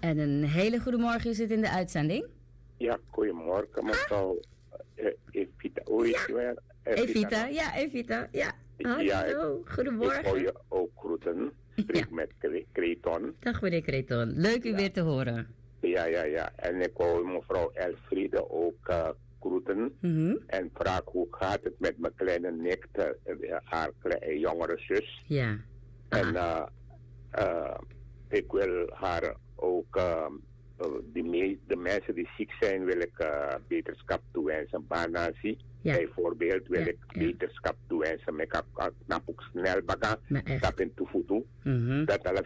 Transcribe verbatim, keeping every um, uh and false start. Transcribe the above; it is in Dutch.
En een hele goede morgen, u zit in de uitzending. Ja, goedemorgen mevrouw uh, Evita. Hoe is u weer? Evita, ja, Evita, ja. Hallo, Ja, ik, goedemorgen. Ik wil je ook groeten. Spreek Ja. met Cre- Creton. Dag meneer Creton, leuk u Ja. weer te horen. Ja, ja, ja. En ik wil mevrouw Elfriede ook uh, groeten. Mhm. En vraag hoe gaat het met mijn kleine nicht, uh, haar kleine, jongere zus. Ja. En Ah. uh, uh, ik wil haar ook, uh, uh, die me- de mensen die ziek zijn, wil ik uh, beterschap toewensen. Banasi, Ja. bijvoorbeeld, wil Ja, ik ja. beterschap toewensen. Maar ik heb knap ook snel baga, Maar echt. stap in toevoegen. Mhm. Dat alles